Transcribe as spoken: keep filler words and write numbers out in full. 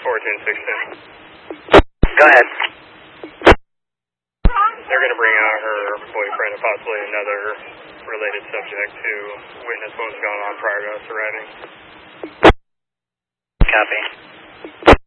fourteen sixteen. Go ahead. They're going to bring out her boyfriend and possibly another related subject to witness what was going on prior to us arriving. Copy.